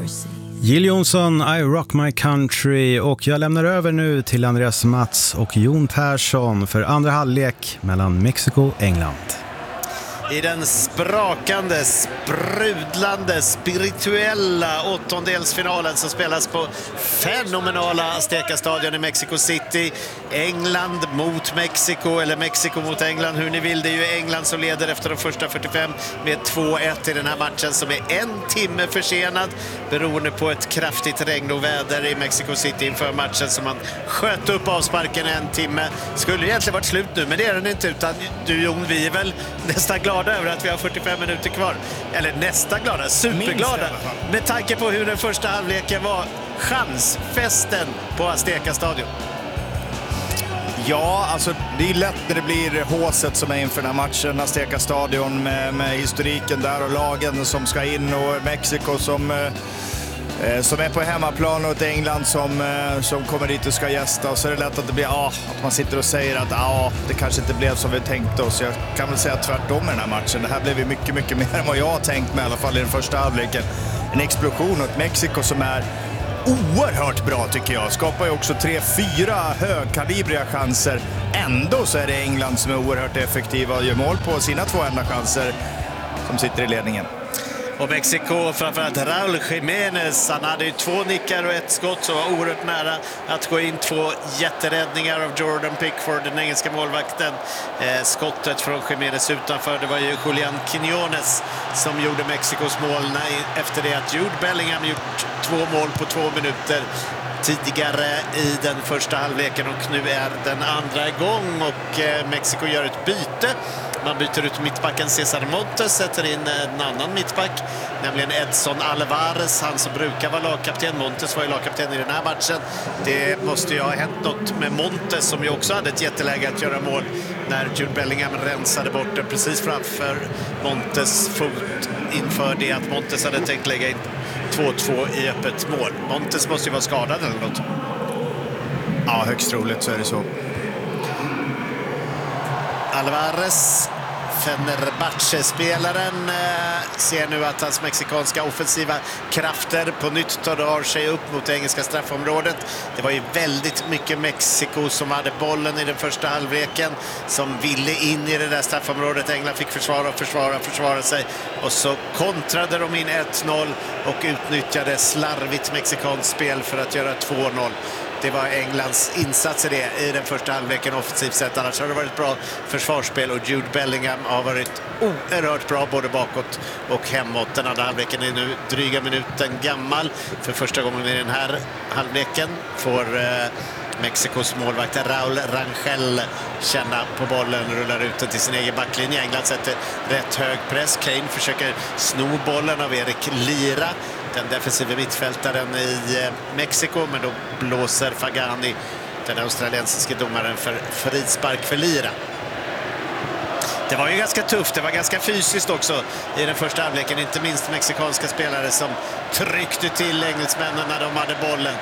Jill Johnson, I Rock My Country, och jag lämnar över nu till Andreas Mats och Jon Persson för andra halvlek mellan Mexiko och England. I den sprakande, sprudlande, spirituella åttondelsfinalen som spelas på fenomenala Azteca-stadion i Mexico City. England mot Mexiko, eller Mexiko mot England, hur ni vill. Det är ju England som leder efter de första 45 med 2-1 i den här matchen som är en timme försenad beroende på ett kraftigt regn och väder i Mexico City inför matchen, som man sköt upp avsparken en timme. Skulle egentligen varit slut nu, men det är den inte, utan du Jon, vi är väl nästan glada över att vi har 45 minuter kvar. Eller nästan glada, superglada. Med tanke på hur den första halvleken var. Chansfesten på Azteca-stadion. Ja, alltså det är lätt när det blir håset som är inför den här matchen. Azteca-stadion med historiken där och lagen som ska in, och Mexiko som är på hemmaplan, och ett England som kommer dit och ska gästa. Och så är det lätt att det blir att man sitter och säger att det kanske inte blev som vi tänkte oss. Jag kan väl säga tvärtom i den här matchen. Det här blev ju mycket, mycket mer än vad jag har tänkt mig, i alla fall i den första halvleken. En explosion, och ett Mexiko som är oerhört bra tycker jag. Skapar ju också 3-4 högkalibriga chanser. Ändå så är det England som är oerhört effektiva och gör mål på sina 2 enda chanser, som sitter i ledningen. Och Mexiko, framförallt Raúl Jiménez, han hade ju 2 nickar och ett skott som var oerhört nära att gå in. 2 jätteräddningar av Jordan Pickford, den engelska målvakten. Skottet från Jiménez utanför, det var ju Julián Quiñones som gjorde Mexikos mål efter det att Jude Bellingham gjort 2 mål på 2 minuter tidigare i den första halvleken, och nu är den andra igång och Mexiko gör ett byte. Man byter ut mittbacken César Montes, sätter in en annan mittback, nämligen Edson Alvarez, han som brukar vara lagkapten. Montes var ju lagkapten i den här matchen. Det måste ju ha hänt något med Montes, som ju också hade ett jätteläge att göra mål när Jude Bellingham rensade bort den precis framför Montes fot inför det att Montes hade tänkt lägga in 2-2 i öppet mål. Montes måste ju vara skadad eller något. Ja, högst troligt så är det så. Alvarez, Fenerbahce-spelaren, ser nu att hans mexikanska offensiva krafter på nytt tar sig upp mot det engelska straffområdet. Det var ju väldigt mycket Mexiko som hade bollen i den första halvleken, som ville in i det där straffområdet. England fick försvara sig, och så kontrade de in 1-0 och utnyttjade slarvigt mexikanskt spel för att göra 2-0. Det var Englands insats i den första halvleken offensivt sett. Annars har det varit bra försvarsspel, och Jude Bellingham har varit oerhört bra både bakåt och hemåt. Den andra halvleken är nu dryga minuten gammal. För första gången i den här halvleken får Mexikos målvakt Raúl Rangel känna på bollen, rullar ut den till sin egen backlinje. England sätter rätt hög press. Kane försöker sno bollen av Erik Lira, den defensiva mittfältaren i Mexiko, men då blåser Fagani, den australiensiska domaren, för frispark för Lira. Det var ju ganska tufft, det var ganska fysiskt också i den första halvleken, inte minst mexikanska spelare som tryckte till engelsmännen när de hade bollen.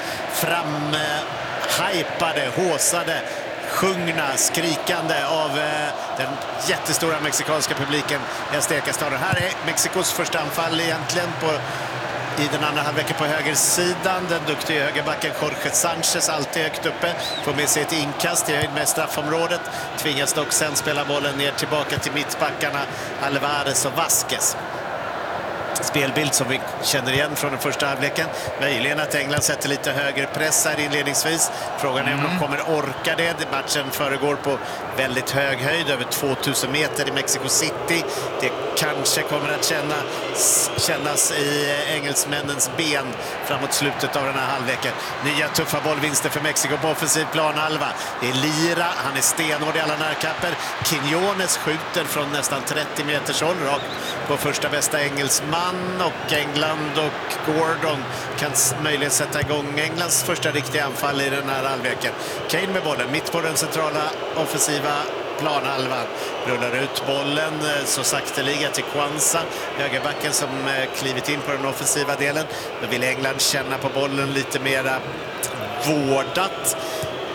Hypade, håsade, sjungna, skrikande av den jättestora mexikanska publiken i Azteca-stadion. Här är Mexikos första anfall egentligen i den andra halvleken på högersidan. Den duktiga högerbacken Jorge Sanchez, alltid högt uppe, får med sig ett inkast i höjd med straffområdet. Tvingas dock sen spela bollen ner tillbaka till mittbackarna Alvarez och Vasquez. Spelbild som vi känner igen från den första halvleken. Möjligen att England sätter lite högre press här inledningsvis. Frågan är om de kommer orka det. Matchen föregår på väldigt hög höjd, över 2000 meter i Mexico City. Det kanske kommer att kännas i engelsmännens ben framåt slutet av den här halvleken. Nya tuffa bollvinster för Mexiko på offensiv planhalva. Det är Lira, han är stenhård i alla närkamper. Quiñones skjuter från nästan 30 meters håll rakt på första bästa engelsman, och England och Gordon kan möjligen sätta igång Englands första riktiga anfall i den här halvleken. Kane med bollen mitt på den centrala offensiva planhalvan, rullar ut bollen så sakteliga till Kwanza, högerbacken som klivit in på den offensiva delen. Då vill England känna på bollen lite mera vårdat.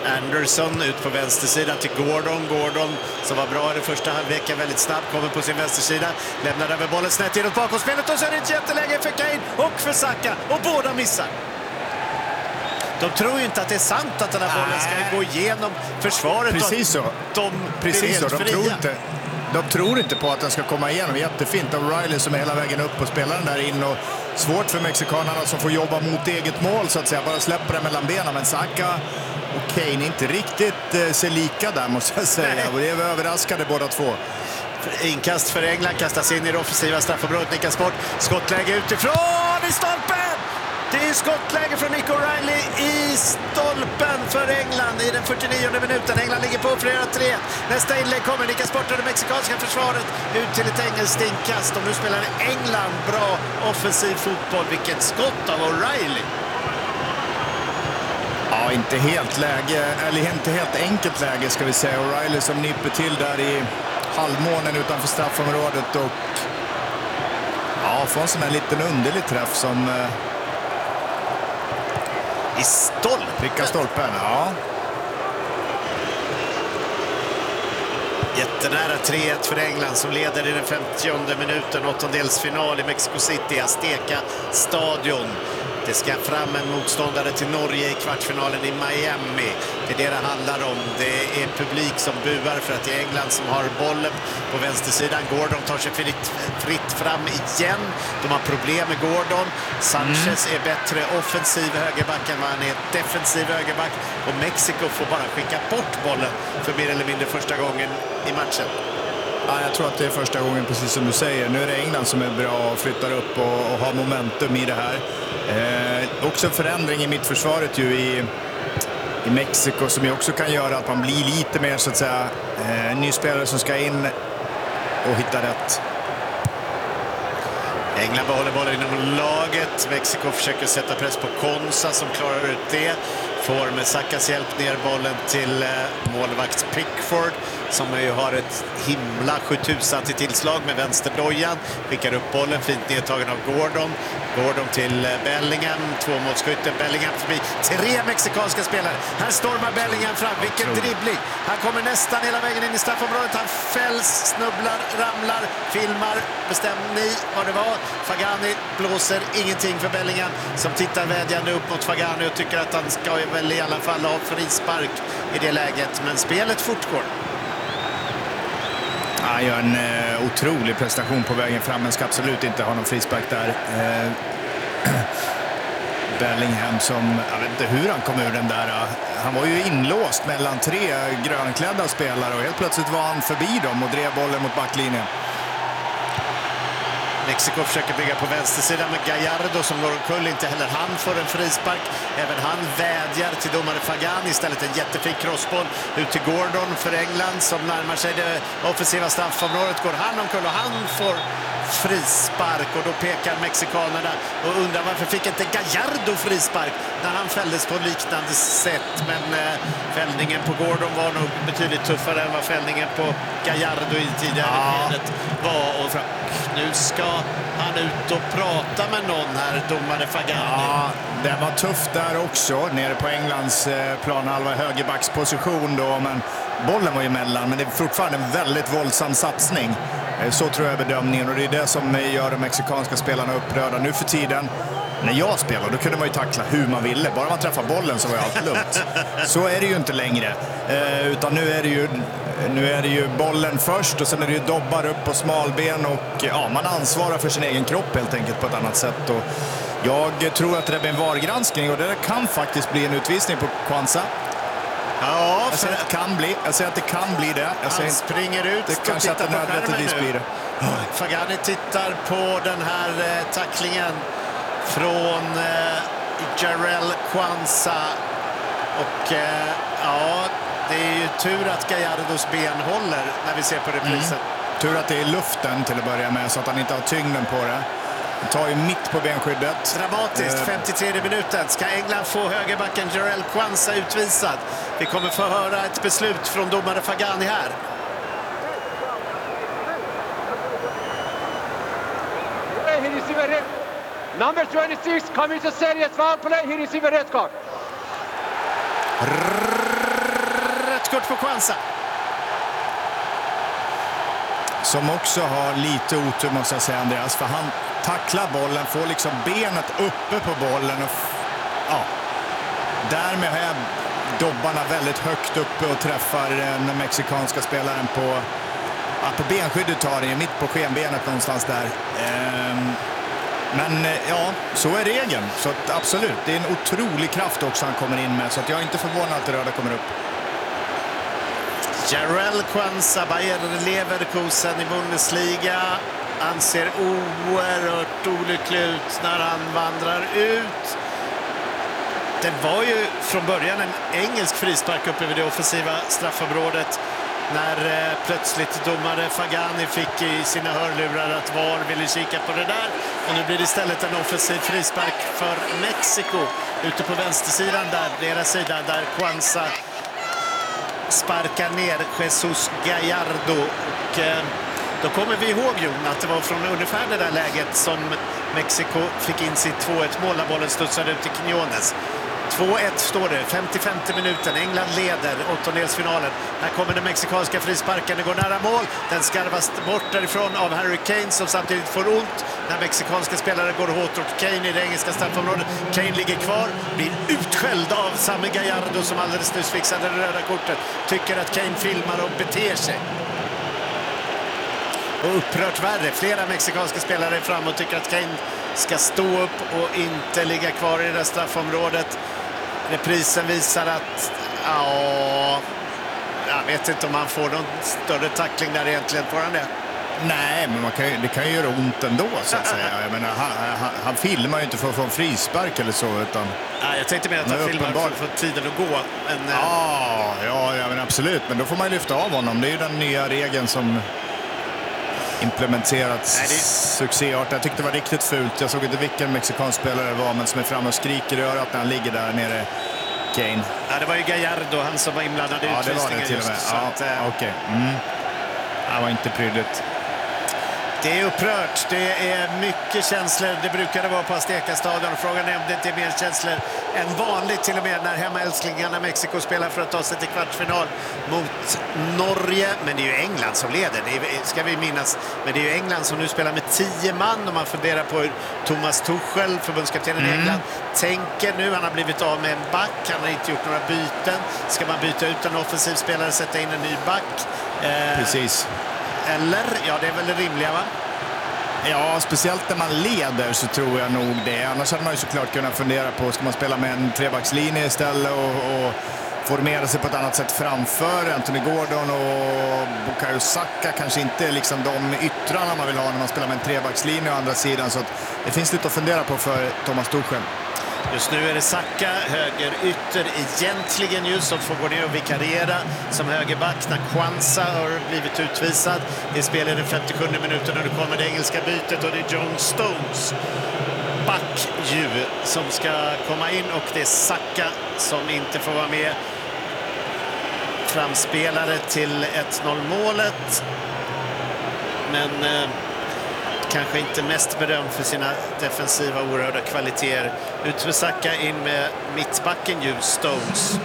Anderson ut på vänstersidan till Gordon som var bra i den första halvleken, väldigt snabbt, kommer på sin vänstersida, lämnar över bollen snett inåt bakåtspelet och så är det ett jätteläge för Kane och för Saka och båda missar. De tror ju inte att det är sant att den här bollen ska gå igenom försvaret. Precis så. Precis så. De tror inte på att den ska komma igenom. Jättefint av O'Reilly som är hela vägen upp och spelar den där in. Och svårt för mexikanerna som får jobba mot eget mål så att säga. Bara släpper den mellan benen. Men Saka och Kane inte riktigt ser lika där måste jag säga. Och det är överraskade båda två. Inkast för England, kastas in i det offensiva straffområdet, nickas bort. Skottläge utifrån i stolpen! Det är skottläge från Nick O'Reilly i stolpen för England i den 49:e minuten. England ligger på för 3. Nästa inlägg kommer, nickas bort av det mexikanska försvaret ut till ett engelskt inkast. Och nu spelar England bra offensiv fotboll. Vilket skott av O'Reilly! Ja, inte helt enkelt läge ska vi säga. O'Reilly som nipper till där i halvmånen utanför straffområdet och får en sån här liten underlig träff som i stolpen. Pricka stolpen, ja. Jättenära 3-1 för England som leder i den 50:e minuten. Åttondelsfinal i Mexico City, Azteca stadion. Det ska fram en motståndare till Norge i kvartsfinalen i Miami. Det är det det handlar om. Det är publik som buar för att det är England som har bollen på vänstersidan. Gordon tar sig fritt fram igen. De har problem med Gordon. Sanchez är bättre offensiv högerback än vad han är defensiv högerback. Och Mexiko får bara skicka bort bollen för mer eller mindre första gången i matchen. Ja, jag tror att det är första gången, precis som du säger. Nu är det England som är bra och flyttar upp och har momentum i det här. Också en förändring i mittförsvaret ju i Mexiko som ju också kan göra att man blir lite mer så att säga ny spelare som ska in och hitta rätt. England behåller bollen inom laget. Mexiko försöker sätta press på Konsa som klarar ut det. Får med Sakas hjälp ner bollen till målvakt Pickford som ju har ett himla 7000 till tillslag med vänsterdojan. Skickar upp bollen, fint nedtagen av Gordon. Gordon till Bellingham, tvåmålsskytten. Bellingham förbi 3 mexikanska spelare. Här stormar Bellingham fram, vilken dribbling. Han kommer nästan hela vägen in i straffområdet. Han fälls, snubblar, ramlar, filmar. Bestämmer ni vad det var? Fagani blåser ingenting för Bellingham som tittar vädjande upp mot Fagani och tycker att han ska väl i alla fall ha frispark i det läget. Men spelet fortgår. Han gör en otrolig prestation på vägen fram, men ska absolut inte ha någon frispark där. Bellingham som, jag vet inte hur han kom ur den där. Han var ju inlåst mellan 3 grönklädda spelare och helt plötsligt var han förbi dem och drev bollen mot backlinjen. Mexiko försöker bygga på vänstersidan med Gallardo som går omkull, inte heller han får en frispark. Även han vädjar till domare Fagani, istället en jättefin crossboll ut till Gordon för England som närmar sig det offensiva straffområdet. Går han omkull och han får frispark och då pekar mexikanerna och undrar varför fick inte Gallardo frispark när han fälldes på liknande sätt. Men fällningen på Gordon var nog betydligt tuffare än vad fällningen på Gallardo i tidigare skedet var. Och nu ska han ut och prata med någon här, domare Fagani. Ja, det var tufft där också, nere på Englands planhalva, högerbacksposition då, men bollen var ju emellan, men det är fortfarande en väldigt våldsam satsning. Så tror jag bedömningen, och det är det som gör de mexikanska spelarna upprörda. Nu för tiden, när jag spelade, då kunde man ju tackla hur man ville. Bara man träffar bollen så var allt lugnt. Så är det ju inte längre. Utan nu är det ju bollen först och sen är det ju dobbar upp på smalben och man ansvarar för sin egen kropp helt enkelt på ett annat sätt. Och jag tror att det blir en VAR-granskning och det kan faktiskt bli en utvisning på Kwanza. Ja, jag säger att det kan bli. Jag säger att det kan bli det. Han springer ut. Det kanske att det nödvändigtvis blir det. Fagani tittar på den här tacklingen från Jarell Kwanza. Och det är ju tur att Gallardos ben håller när vi ser på reprisen. Tur att det är luften till att börja med så att han inte har tyngden på det. Han tar ju mitt på benskyddet. Dramatiskt, 53 minuten. Ska England få högerbacken Jarell Kwanza utvisad? Vi kommer få höra ett beslut från domare Fagani här. Number 26 coming to serious foul play. He received a red card. Gult kort på Kwanza. Som också har lite otur måste jag säga, Andreas, för han tacklar bollen, får liksom benet uppe på bollen och därmed är dobbarna väldigt högt uppe och träffar den mexikanska spelaren på benskyddet, tar den mitt på skenbenet någonstans där. Men så är regeln. Så att, absolut, det är en otrolig kraft också han kommer in med, så att jag är inte förvånad att det röda kommer upp. Jarell Kwanza, Bayer Leverkusen i Bundesliga. Han ser oerhört olycklig ut när han vandrar ut. Det var ju från början en engelsk frispark uppe vid det offensiva straffområdet när plötsligt domare Fagani fick i sina hörlurar att VAR ville kika på det där. Och nu blir det istället en offensiv frispark för Mexiko ute på vänstersidan där, deras sida, där Kwanza sparkar ner Jesus Gallardo. Och då kommer vi ihåg, Jon, att det var från ungefär det där läget som Mexiko fick in sitt 2-1-mål när bollen studsade ut i Quiñones. 2-1 står det, 55 minuten. England leder åttondelsfinalen. Här kommer den mexikanska frisparken, det går nära mål. Den skarvas bort därifrån av Harry Kane som samtidigt får ont när mexikanska spelare går hårt åt Kane i det engelska straffområdet. Kane ligger kvar, blir utskälld av Sami Gallardo som alldeles nyss fixade det röda kortet. Tycker att Kane filmar och beter sig. Och upprört värre, flera mexikanska spelare är fram och tycker att Kane ska stå upp och inte ligga kvar i det där straffområdet. Reprisen visar att jag vet inte om han får någon större tackling där egentligen. Får han det? Nej, men det kan ju göra ont ändå, så att säga. Jag menar, han filmar ju inte för att få en frispark eller så, utan... Nej, jag tänkte mer att han filmar för att få tiden att gå. Men, ja, men absolut. Men då får man ju lyfta av honom. Det är ju den nya regeln som implementerats succéart. Jag tyckte det var riktigt fult. Jag såg inte vilken mexikansk spelare det var, men som är framme och skriker i örat när han ligger där nere, Kane. Ja, det var ju Gallardo, han som var inblandad i utvisningen. Ja, det var det till och med. Okej. Det var inte prydligt. Det är upprört, det är mycket känslor. Det brukar det vara på Azteca-stadion. Frågan är om det inte är mer känslor än vanligt, till och med när hemmaälsklingarna Mexiko spelar för att ta sig till kvartsfinal mot Norge. Men det är ju England som leder, det ska vi minnas. Men det är ju England som nu spelar med 10 man och man funderar på hur Thomas Tuchel, förbundskaptenen i England, tänker nu. Han har blivit av med en back, han har inte gjort några byten. Ska man byta ut en offensiv spelare och sätta in en ny back? Precis. Eller? Ja, det är väl det rimliga, va? Ja, speciellt när man leder så tror jag nog det. Annars hade man ju såklart kunnat fundera på, ska man spela med en trebackslinje istället och formera sig på ett annat sätt framför Anthony Gordon och Bukayo Saka. Kanske inte liksom de yttrarna man vill ha när man spelar med en trebackslinje å andra sidan. Så att det finns lite att fundera på för Thomas Tuchel. Just nu är det Saka, höger ytter egentligen just, som får gå ner och vikariera som högerback när Kwanza har blivit utvisad. Det spelar den 57 minuten och nu kommer det engelska bytet och det är John Stones back som ska komma in och det är Saka som inte får vara med. Framspelare till 1-0-målet. Men kanske inte mest berömd för sina defensiva oerhörda kvaliteter. Ut för Saka, in med mittbacken Stones.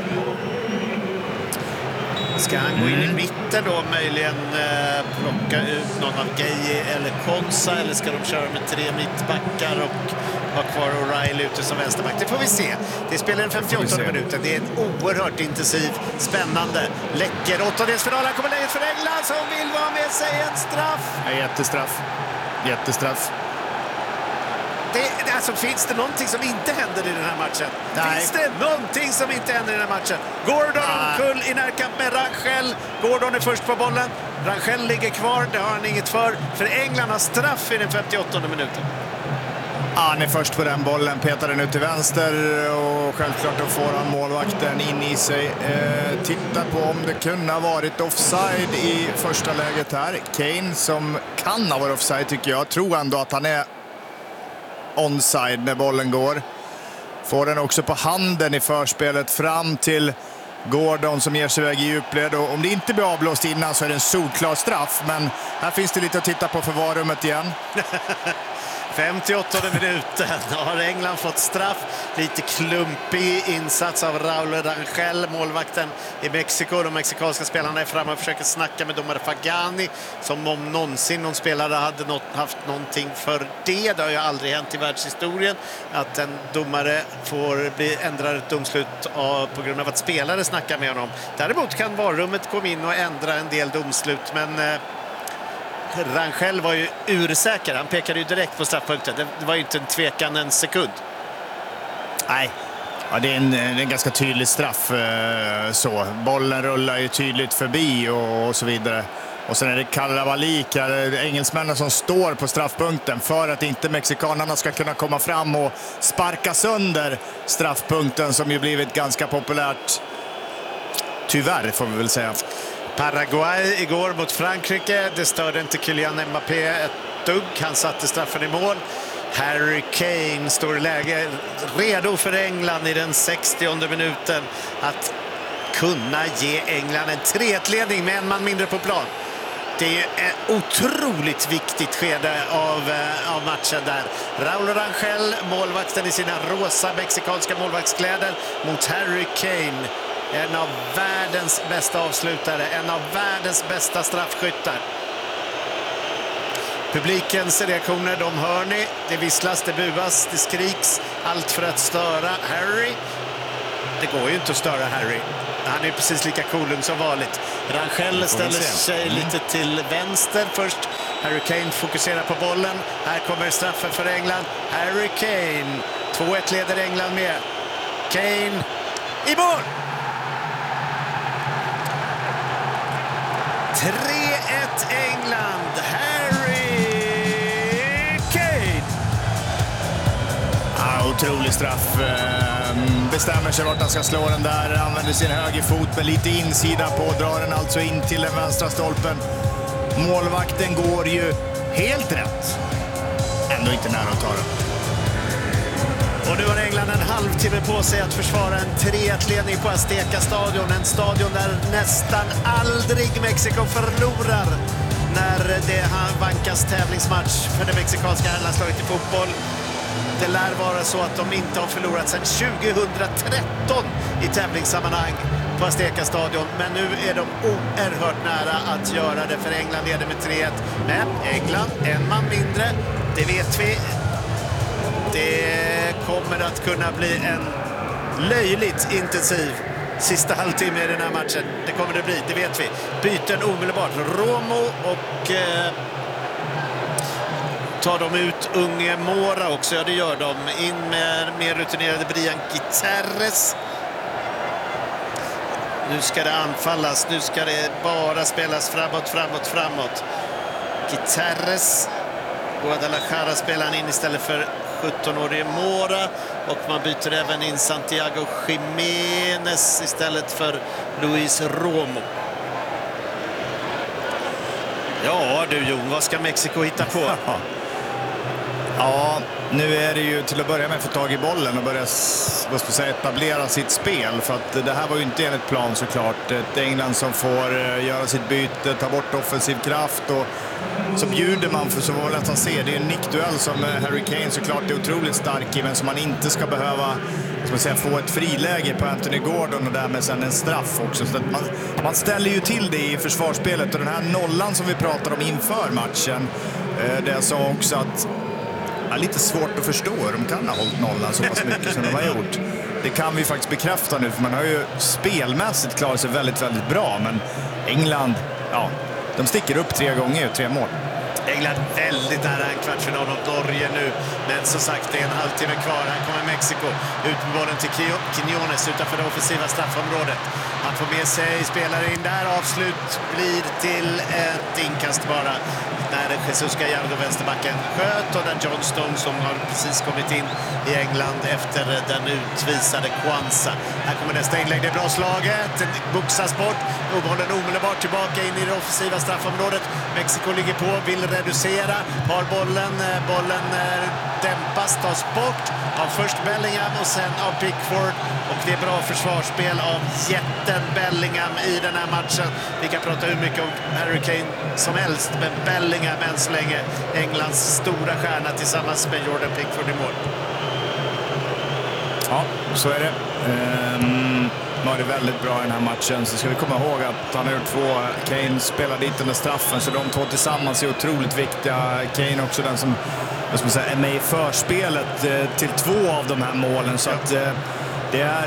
Ska han gå in i mitten då, möjligen plocka ut någon av Gueye eller Konsa, eller ska de köra med 3 mittbackar och ha kvar O'Reilly ute som vänsterback? Det får vi se. Det spelar den 58 minuten. Det är en oerhört intensiv, spännande, läcker åttondelsfinal. Här kommer läget för England som vill vara med sig en straff. Jättestraff. Alltså, finns det någonting som inte händer i den här matchen? Nej. Finns det någonting som inte händer i den här matchen? Gordon omkull i närkamp med Rangel. Gordon är först på bollen. Rangel ligger kvar, det har han inget för England har straff i den 58:e minuten. Han är först på den bollen, petar den ut till vänster och självklart då får han målvakten in i sig. Titta på om det kunde ha varit offside i första läget här. Kane, som kan ha varit offside tycker jag, tror ändå att han är onside när bollen går. Får den också på handen i förspelet fram till Gordon som ger sig iväg i djupled. Och om det inte blir avblåst innan så är det en solklar straff. Men här finns det lite att titta på för varummet igen. 58 minuten har England fått straff. Lite klumpig insats av Raúl Rangel, målvakten i Mexiko. De mexikanska spelarna är framme och försöker snacka med domare Fagani, som om någonsin någon spelare hade haft någonting för det. Det har ju aldrig hänt i världshistorien att en domare får bli ändrad ett domslut på grund av att spelare snackar med honom. Däremot kan varummet komma in och ändra en del domslut, men Rangel var ju ursäker. Han pekade ju direkt på straffpunkten. Det var ju inte en tvekan en sekund. Nej, ja, det är en ganska tydlig straff. Så. Bollen rullar ju tydligt förbi och så vidare. Och sen är det Karavallik, engelsmännen som står på straffpunkten för att inte mexikanerna ska kunna komma fram och sparka sönder straffpunkten, som ju blivit ganska populärt. Tyvärr får vi väl säga. Paraguay igår mot Frankrike. Det störde inte Kylian Mbappé ett dugg. Han satte straffen i mål. Harry Kane står i läge redo för England i den 60:e minuten att kunna ge England en 3-1-ledning med en man mindre på plan. Det är ett otroligt viktigt skede av matchen där. Raúl Rangel, målvakten i sina rosa mexikanska målvaktskläder, mot Harry Kane. En av världens bästa avslutare, en av världens bästa straffskyttar. Publikens reaktioner, de hör ni. Det visslas, det buas, det skriks. Allt för att störa Harry. Det går ju inte att störa Harry. Han är precis lika cool som vanligt. Rangel ställer sig lite till vänster först. Harry Kane fokuserar på bollen. Här kommer straffen för England. Harry Kane. 2-1 leder England med. Kane i mål! 3-1 England. Harry Kane. Ja, otrolig straff. Bestämmer sig vart han ska slå den där. Använder sin högerfot med lite insida på. Drar den alltså in till den vänstra stolpen. Målvakten går ju helt rätt. Ändå inte nära att ta den. Och nu har England en halvtimme på sig att försvara en 3-1-ledning på Azteca-stadion. En stadion där nästan aldrig Mexiko förlorar när det vankas tävlingsmatch för det mexikanska herrlandslaget i fotboll. Det lär vara så att de inte har förlorat sedan 2013 i tävlingssammanhang på Azteca-stadion. Men nu är de oerhört nära att göra det, för England leder med 3-1. Men England, en man mindre, det vet vi. Det kommer att kunna bli en löjligt intensiv sista halvtimme i den här matchen. Det kommer det bli, det vet vi. Byten omedelbart. Romo och tar de ut unge Mora också? Ja, det gör de. In med mer rutinerade Brian Gutierrez. Nu ska det anfallas. Nu ska det bara spelas framåt. Gutierrez. Guadalajara spelar han in istället för 17-årige Mora, och man byter även in Santiago Jiménez istället för Luis Romo. Ja du Jon, vad ska Mexiko hitta på? Ja, nu är det ju till att börja med att få tag i bollen och börja etablera sitt spel. För att det här var ju inte enligt plan såklart. Ett England som får göra sitt byte, ta bort offensiv kraft, och så bjuder man för, så var det att han ser. Det är en nickduell som Harry Kane såklart är otroligt stark i, men som man inte ska behöva få ett friläge på Anthony Gordon och därmed sen en straff också. Så att man ställer ju till det i försvarsspelet, och den här nollan som vi pratar om inför matchen, det jag sa också att det är lite svårt att förstå hur de kan ha hållit nollan så pass mycket som de har gjort. Det kan vi faktiskt bekräfta nu, för man har ju spelmässigt klarat sig väldigt, väldigt bra. Men England, ja, de sticker upp 3 gånger och 3 mål. England väldigt nära en kvartsfinal mot Norge nu. Men som sagt, det är en halvtimme kvar. Här kommer Mexiko. Ut med bollen till Quiñones utanför det offensiva straffområdet. Han får med sig spelare in där. Avslut blir till ett inkast bara. När Jesus Gallardo, vänsterbacken, sköt, och där John Stones, som har precis kommit in i England efter den utvisade Kwanza. Här kommer nästa inlägg, det är bra slaget, boxas bort, och bollen omedelbart tillbaka in i det offensiva straffområdet. Mexiko ligger på, vill reducera, har bollen dämpas, tas bort av först Bellingham och sen av Pickford. Och det är bra försvarsspel av jätten Bellingham i den här matchen. Vi kan prata hur mycket om Harry Kane som helst, men Bellingham än så länge Englands stora stjärna tillsammans med Jordan Pickford i mål. Ja, så är det. Var det väldigt bra i den här matchen. Så ska vi komma ihåg att han har gjort 2. Kane spelar dit den där straffen, så de 2 tillsammans är otroligt viktiga. Kane också den som är med i förspelet till 2 av de här målen. Så att det är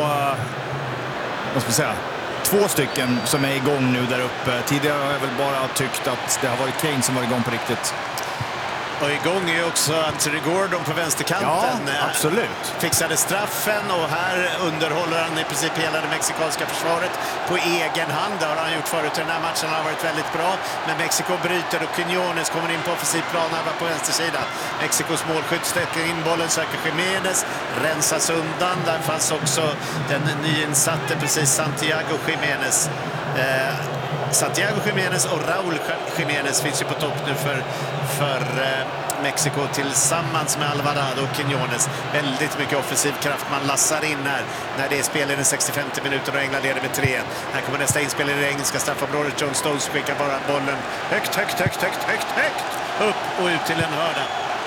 2 stycken som är igång nu där uppe. Tidigare har jag väl bara tyckt att det har varit Kane som var igång på riktigt. Och igång är också Anthony Gordon på vänsterkanten. Ja, absolut. Fixade straffen och här underhåller han i princip hela det mexikanska försvaret på egen hand. Det har han gjort förut i den här matchen. Han har varit väldigt bra. Men Mexiko bryter och Quiñones kommer in på offensiv plan här på vänstersidan. Mexikos målskytt stöter in bollen, söker Jiménez, rensas undan. Där fanns också den nyinsatte precis Santiago Jiménez. Santiago Jiménez och Raúl Jiménez finns ju på topp nu för Mexiko tillsammans med Alvarado och Quiñones. Väldigt mycket offensiv kraft man lassar in här när det är spel i den 65 minuter och England leder med 3-1. Här kommer nästa inspel i det engelska straffområdet. John Stones skickar bara bollen högt upp och ut till en hörna.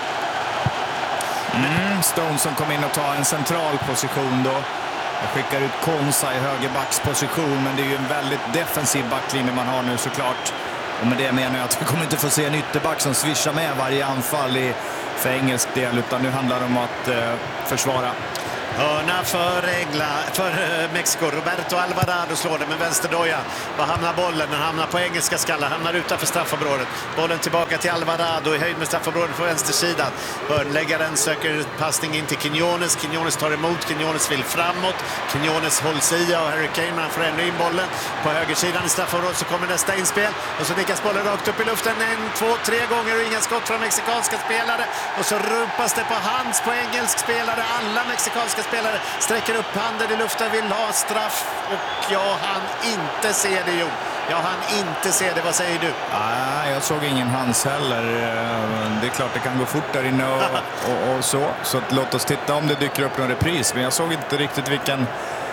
Stones som kom in och tar en central position då. Jag skickar ut Konsa i högerbacksposition, men det är ju en väldigt defensiv backlinje man har nu såklart. Och med det menar jag att vi kommer inte få se en ytterback som svischar med varje anfall för engelsk del, utan nu handlar det om att försvara. Hörna för Mexiko. Roberto Alvarado slår det med vänsterdoja. Var hamnar bollen? Den hamnar på engelska skallar. Hamnar utanför straffområdet. Bollen tillbaka till Alvarado i höjd med straffområdet på vänstersidan. Hörnläggaren söker passning in till Quiñones. Quiñones tar emot. Quiñones vill framåt. Quiñones hålls i av Harry Kane, men han får ändå in bollen. På högersidan i straffområdet så kommer nästa inspel. Och så nickas bollen rakt upp i luften 1, 2, 3 gånger och inga skott från mexikanska spelare. Och så rumpas det på hands på engelsk spelare. Alla mexikanska spelare sträcker upp handen i luften, vill ha straff, och jag hann inte se det, Jo. Jag hann inte se det. Vad säger du? Nej, jag såg ingen hands heller. Det är klart det kan gå fort där inne och så. Så att låt oss titta om det dyker upp någon repris. Men jag såg inte riktigt vilken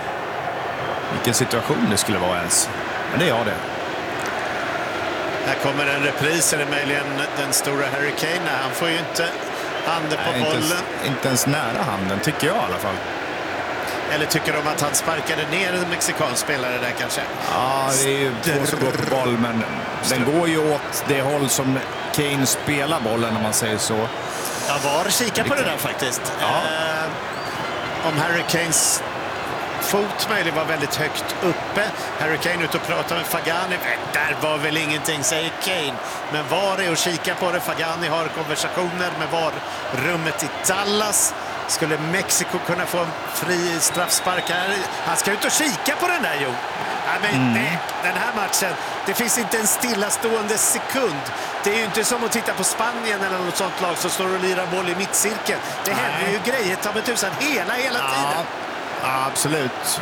situation det skulle vara ens. Men det är jag det. Här kommer en repris, eller möjligen den stora Harry Kane. Han får ju inte handen på bollen. Inte ens nära handen, tycker jag i alla fall. Eller tycker de att han sparkade ner en mexikansk spelare där kanske? Ja, det är ju två som går på boll, men den går ju åt det håll som Kane spelar bollen, om man säger så. Ja, var kika på det där faktiskt. Ja. Om Harry Kanes fot möjligen var väldigt högt uppe. Harry Kane ut och pratar med Fagani. Där var väl ingenting, säger Kane. Men var är och kika på det. Fagani har konversationer med VAR-rummet i Dallas. Skulle Mexiko kunna få en fri straffspark här? Han ska ut och kika på den där, Jo. Ja, men den här matchen, det finns inte en stillastående sekund. Det är ju inte som att titta på Spanien eller något sånt lag som står och lirar boll i mittcirkeln. Det händer ju grejer, ta med tusan, hela tiden. Ja, absolut.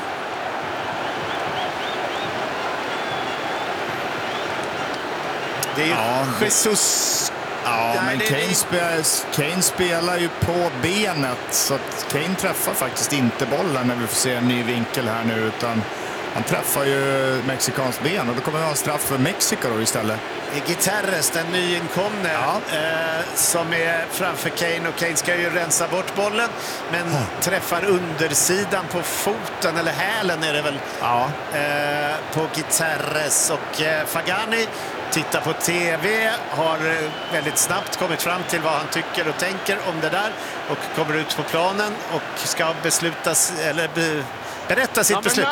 Det är ju Jesus. Ja, men Kane spelar ju på benet, så att Kane träffar faktiskt inte bollen när vi får se en ny vinkel här nu, utan han träffar ju mexikans ben, och då kommer det ha en straff för Mexiko då istället. Guterres, den nyinkomne, som är framför Kane, och Kane ska ju rensa bort bollen, men träffar undersidan på foten, eller hälen är det väl, på Guterres. Och Fagani tittar på TV, har väldigt snabbt kommit fram till vad han tycker och tänker om det där, och kommer ut på planen och ska berätta sitt beslut.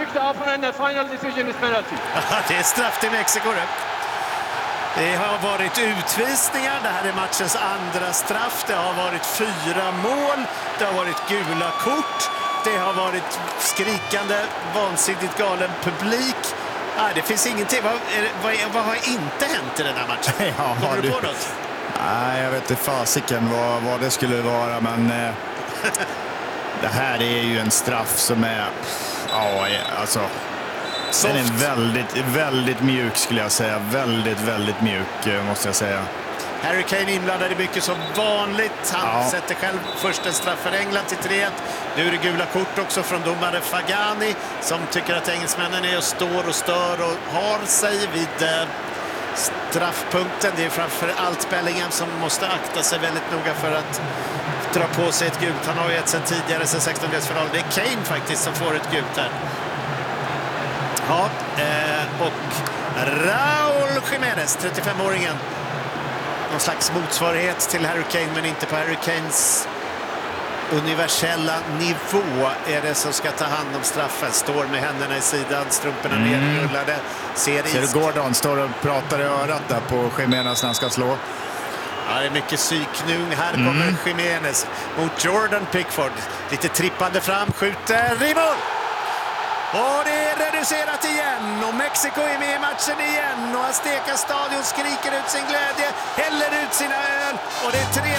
Det är straff till Mexiko. Det har varit utvisningar. Det här är matchens andra straff. Det har varit 4 mål. Det har varit gula kort. Det har varit skrikande, vansinnigt galen publik. Det finns ingenting. Vad har inte hänt i den här matchen? Kommer du på något? Nej, jag vet inte fasiken vad det skulle vara, men det här är ju en straff som är den är väldigt, väldigt mjuk, skulle jag säga. Väldigt, väldigt mjuk, måste jag säga. Harry Kane inblandad i mycket som vanligt. Han sätter själv först en straff för England till 3-1. Nu är det gula kort också från domare Fagani som tycker att engelsmännen är och står och stör och har sig vid straffpunkten. Det är framför allt Bellingham som måste akta sig väldigt noga för att dra på sig ett gult. Han har ju ett sen tidigare, sen 16-delsfinalen. Det är Kane faktiskt som får ett gult här. Ja, och Raúl Jiménez, 35-åringen. Någon slags motsvarighet till Harry Kane, men inte på Harry Kanes universella nivå är det som ska ta hand om straffen. Står med händerna i sidan, strumporna nedrullade. Ser du Gordon står och pratar i örat där på Jiménez när han ska slå. Ja, det är mycket psyknung. Här kommer Jiménez mot Jordan Pickford. Lite trippande fram, skjuter i mål! Och det är reducerat igen och Mexiko är med i matchen igen och Azteca Stadion skriker ut sin glädje, häller ut sina öl och det är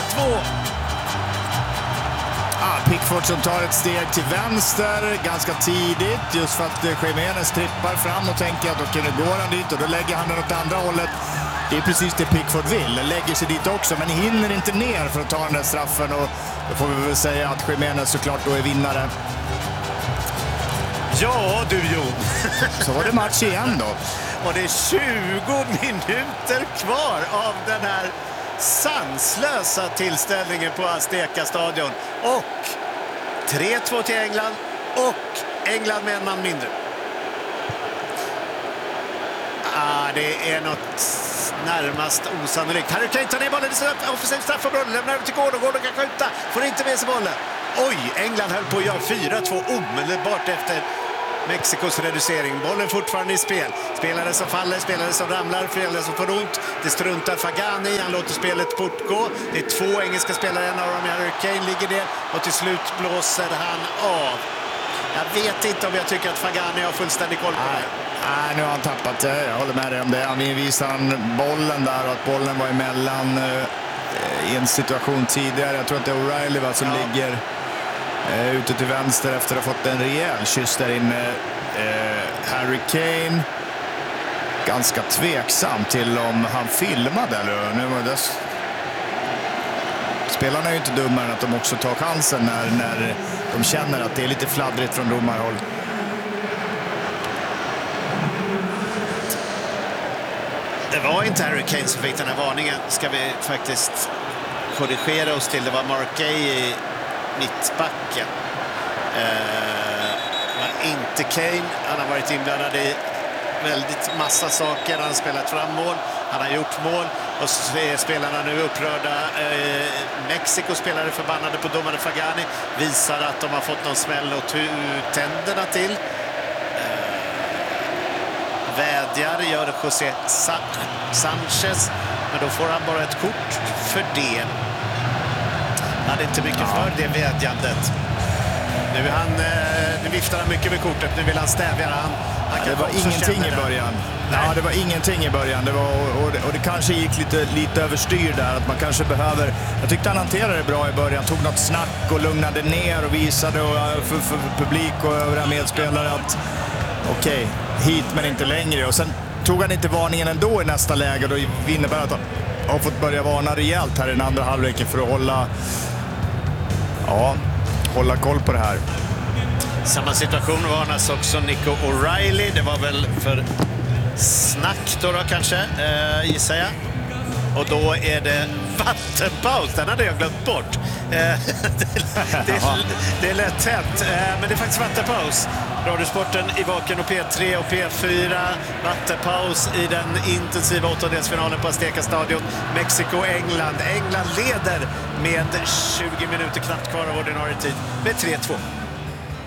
3-2. Pickford som tar ett steg till vänster ganska tidigt just för att Jiménez trippar fram och tänker att okej, nu går han dit och då lägger han den åt andra hållet. Det är precis det Pickford vill, lägger sig dit också men hinner inte ner för att ta den där straffen och då får vi väl säga att Jiménez såklart då är vinnare. Ja du Jon. Så var det match igen då. Och det är 20 minuter kvar av den här sanslösa tillställningen på Azteca Stadion. Och 3-2 till England och England med en man mindre. Det är något närmast osannolikt. Harry Kane tar ner bollen i offensiv straffområde, lämnar över till Gordon. Gordon kan skjuta, får inte med sig bollen. Oj, England höll på att göra 4-2 omedelbart efter Mexikos reducering. Bollen fortfarande i spel. Spelare som faller, spelare som ramlar, spelare som får ont. Det struntar Fagani, han låter spelet fortgå. Det är 2 engelska spelare, en av dem är Harry Kane, ligger där och till slut blåser han av. Jag vet inte om jag tycker att Fagani har fullständig koll på det. Nej, nu har han tappat det. Jag håller med dig om det. Han visar bollen där och att bollen var emellan i en situation tidigare. Jag tror att det är O'Reilly som ligger ute till vänster efter att ha fått en rejäl kyss där inne. Harry Kane ganska tveksam till om han filmade eller nu var det. Spelarna är ju inte dummare än att de också tar chansen när de känner att det är lite fladdrigt från domarhåll. Det var inte Harry Kane som fick den här varningen, ska vi faktiskt korrigera oss till. Det var Mark Gay i mittbacken. Men inte Kane. Han har varit inblandad i väldigt massa saker. Han har spelat fram mål, han har gjort mål och så är spelarna nu upprörda. Mexiko spelare förbannade på domare Fagani, visar att de har fått någon smäll och tänderna till. Vädjar gör José Sanchez, men då får han bara ett kort för det. Han hade inte mycket för det vädjandet. Nu viftar han mycket med kortet, nu vill han stävja han det var ingenting i början. Ja, det var ingenting i början. Det var, och det kanske gick lite överstyr där. Att man kanske behöver. Jag tyckte han hanterade det bra i början. Tog något snack och lugnade ner och visade för publik och övriga medspelare att okej, hit men inte längre. Och sen tog han inte varningen ändå i nästa läge. Då innebär att han har fått börja varna rejält här i den andra halvleken för att hålla koll på det här. Samma situation varnas också Nico O'Reilly. Det var väl för snack då kanske, gissar jag. Och då är det vattenpaus. Den hade jag glömt bort. Det är lätt hänt. Men det är faktiskt vattenpaus. Radiosporten i Vaken och P3 och P4. Vattenpaus i den intensiva 8-delsfinalen på Azteca Stadion. Mexiko-England. England leder med 20 minuter knappt kvar av ordinarie tid med 3-2.